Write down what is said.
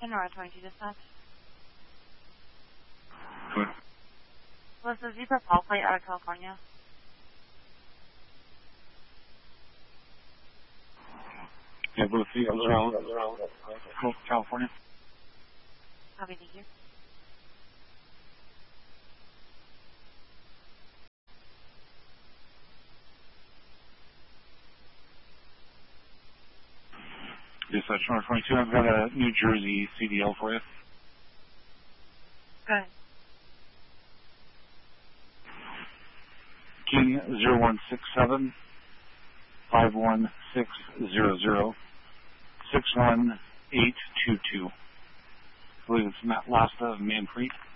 Sonora 22 dispatch. Good. Was the Zebra Paul plate out of California? Yeah, Blue Sea, around California. Copy, thank you. Dispatch number 22, I've got a New Jersey CDL for you. Go ahead. King 0167 51600 61822. I believe it's Matt Lasta of Manfred.